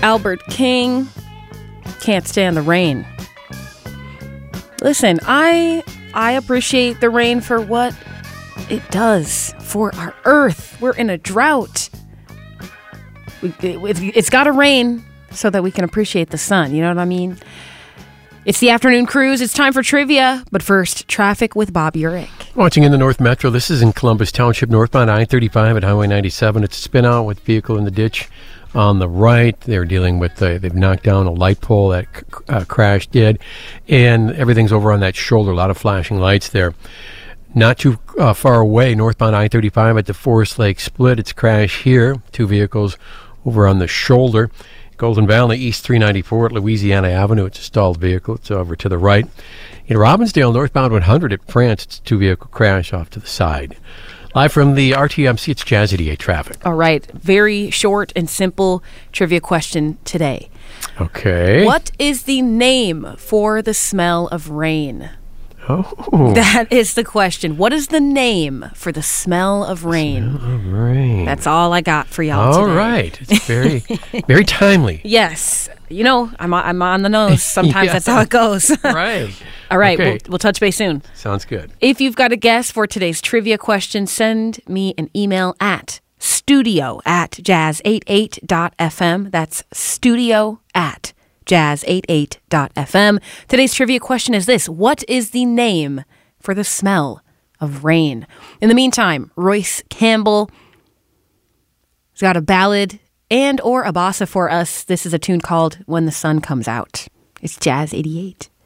Albert King, Can't Stand the Rain. Listen, I appreciate the rain for what it does for our earth. We're in a drought. It's got to rain so that we can appreciate the sun. You know what I mean? It's the afternoon cruise. It's time for trivia. But first, traffic with Bob Urich. Watching in the North Metro, this is in Columbus Township, northbound I-35 at Highway 97. It's a spin out with vehicle in the ditch on the right. They're dealing with, they've knocked down a light pole that crash did, and everything's over on that shoulder. A lot of flashing lights there. Not too far away, northbound I-35 at the Forest Lake Split. It's crash here. Two vehicles over on the shoulder. Golden Valley, East 394 at Louisiana Avenue. It's a stalled vehicle. It's over to the right. In Robbinsdale, northbound 100 at France, it's a two-vehicle crash off to the side. Live from the RTMC, it's Jazz 88 traffic. All right. Very short and simple trivia question today. Okay. What is the name for the smell of rain? Oh. That is the question. What is the name for the smell of rain? Smell of rain. That's all I got for y'all today. All right. It's very, very timely. Yes. You know, I'm on the nose. Sometimes Yeah. that's how it goes. Right. All right. Okay. We'll touch base soon. Sounds good. If you've got a guess for today's trivia question, send me an email at studio@jazz88.fm. That's studio@jazz88.fm. Today's trivia question is this: what is the name for the smell of rain? In the meantime, Royce Campbell has got a ballad and or a bossa for us. This is a tune called When the Sun Comes Out. It's Jazz 88.